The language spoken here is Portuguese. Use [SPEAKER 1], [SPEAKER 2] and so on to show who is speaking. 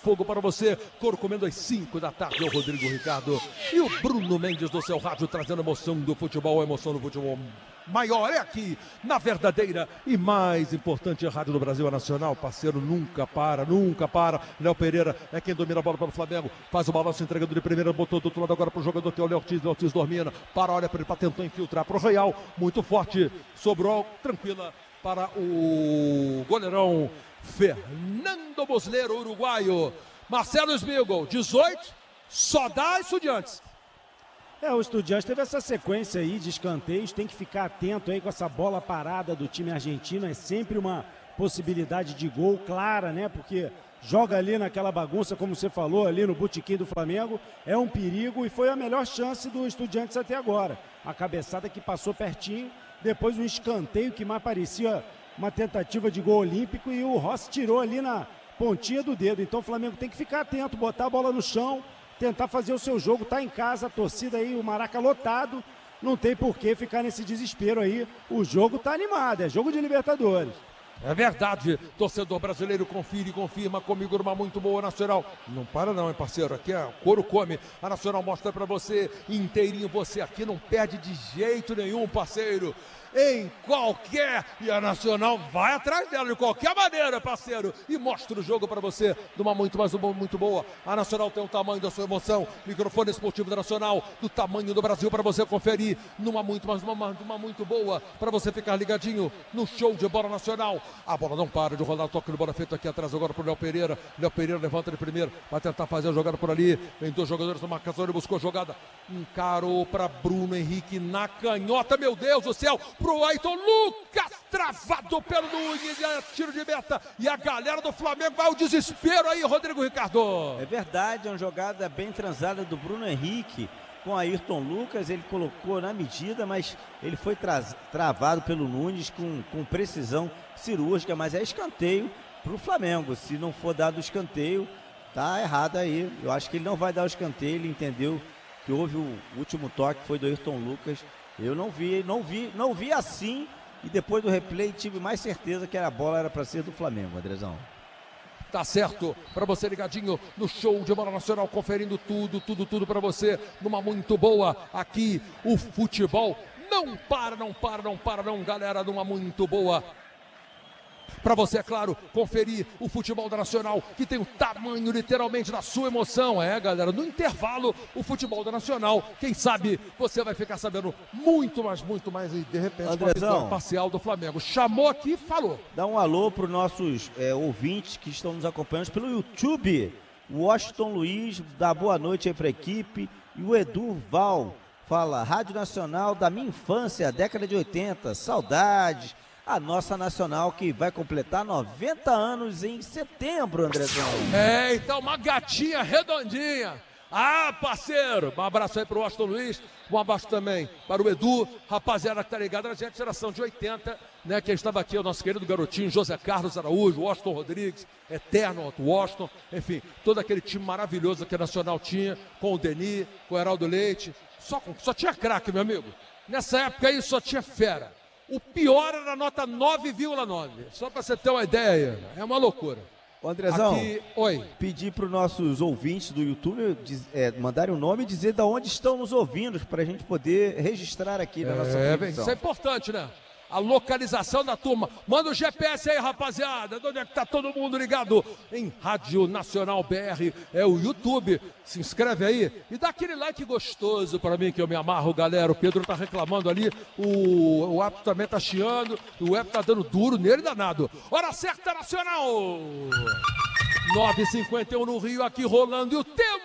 [SPEAKER 1] Botafogo para você. Coro comendo às 5 da tarde, o Rodrigo Ricardo e o Bruno Mendes do seu rádio, trazendo emoção do futebol, a emoção do futebol maior é aqui, na verdadeira e mais importante rádio do Brasil, a Nacional. Parceiro, nunca para. Léo Pereira é quem domina a bola para o Flamengo, faz o balanço, entregando de primeira, botou do outro lado agora para o jogador que é o Léo Ortiz domina, olha para ele, tentou infiltrar para o Real, muito forte, sobrou, tranquila para o goleirão Fernando Muslera, uruguaio. Marcelo Smigol, 18, só dá Estudiantes.
[SPEAKER 2] O Estudiantes teve essa sequência aí de escanteios, tem que ficar atento aí com essa bola parada do time argentino, é sempre uma possibilidade de gol clara, né? Porque joga ali naquela bagunça, como você falou, ali no botequim do Flamengo, é um perigo e foi a melhor chance do Estudiantes até agora. Uma cabeçada que passou pertinho, depois um escanteio que mais parecia uma tentativa de gol olímpico e o Rossi tirou ali na pontinha do dedo. Então o Flamengo tem que ficar atento, botar a bola no chão, tentar fazer o seu jogo, tá em casa, a torcida aí, o Maraca lotado, não tem por que ficar nesse desespero aí, o jogo tá animado, é jogo de Libertadores.
[SPEAKER 1] É verdade, torcedor brasileiro, confirma comigo numa muito boa Nacional. Não para não, hein, parceiro, aqui é couro come, a Nacional mostra pra você inteirinho, você aqui não perde de jeito nenhum, parceiro. Em qualquer, e a Nacional vai atrás dela de qualquer maneira, parceiro, e mostra o jogo para você de uma muito boa. A Nacional tem o tamanho da sua emoção, microfone esportivo da Nacional, do tamanho do Brasil para você conferir, numa muito boa, para você ficar ligadinho no show de bola nacional. A bola não para de rolar, toque de bola feito aqui atrás agora pro Léo Pereira levanta de primeiro, vai tentar fazer a jogada por ali, vem dois jogadores na marcação, ele buscou a jogada, encarou para Bruno Henrique na canhota, meu Deus do céu, pro Ayrton Lucas, travado pelo Nunes, tiro de meta, e a galera do Flamengo vai ao desespero aí, Rodrigo Ricardo.
[SPEAKER 3] É verdade, é uma jogada bem transada do Bruno Henrique com Ayrton Lucas, ele colocou na medida, mas ele foi travado pelo Nunes com precisão cirúrgica, mas é escanteio pro Flamengo. Se não for dado o escanteio, tá errado aí, eu acho que ele não vai dar o escanteio, ele entendeu que houve o último toque, foi do Ayrton Lucas. Eu não vi assim, e depois do replay tive mais certeza que a bola era para ser do Flamengo, Andrezão.
[SPEAKER 1] Tá certo, para você ligadinho no show de bola nacional, conferindo tudo para você, numa muito boa, aqui o futebol não para, galera, numa muito boa. Para você, é claro, conferir o futebol da Nacional, que tem o tamanho, literalmente, da sua emoção. Galera, no intervalo, o futebol da Nacional, quem sabe você vai ficar sabendo muito mais, e de repente, uma vitória parcial do Flamengo. Chamou aqui e falou.
[SPEAKER 3] Dá um alô para os nossos ouvintes que estão nos acompanhando pelo YouTube. O Washington Luiz dá boa noite aí para a equipe. E o Edu Val fala, Rádio Nacional da minha infância, década de 80, saudades. A nossa Nacional que vai completar 90 anos em setembro, Andrezão.
[SPEAKER 1] Então uma gatinha redondinha. Parceiro, um abraço aí pro Washington Luiz, um abraço também para o Edu, rapaziada que tá ligado na gente, geração de 80, né, quem estava aqui, o nosso querido garotinho, José Carlos Araújo, Washington Rodrigues, eterno Washington, enfim, todo aquele time maravilhoso que a Nacional tinha, com o Denis, com o Heraldo Leite, só tinha craque, meu amigo, nessa época aí só tinha fera. O pior era a nota 9,9. Só para você ter uma ideia, é uma loucura.
[SPEAKER 3] Andrezão,
[SPEAKER 1] oi.
[SPEAKER 3] Pedir para os nossos ouvintes do YouTube mandarem o nome e dizer de onde estão nos ouvindo, para a gente poder registrar aqui na nossa produção.
[SPEAKER 1] Isso é importante, né? A localização da turma. Manda o GPS aí, rapaziada. De onde é que tá todo mundo ligado? Em Rádio Nacional BR. É o YouTube. Se inscreve aí e dá aquele like gostoso para mim, que eu me amarro, galera. O Pedro tá reclamando ali. O app também tá chiando. O app tá dando duro nele, danado. Hora certa, Nacional! 9h51 no Rio, aqui rolando. E o tempo